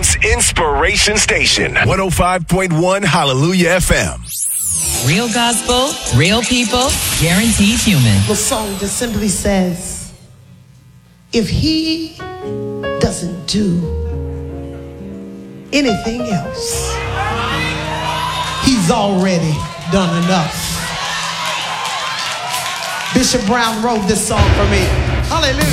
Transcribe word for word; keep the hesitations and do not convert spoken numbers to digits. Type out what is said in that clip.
Houston's inspiration station. one oh five point one Hallelujah F M. Real gospel, real people, guaranteed human. The song just simply says, if he doesn't do anything else, he's already done enough. Bishop Brown wrote this song for me. Hallelujah.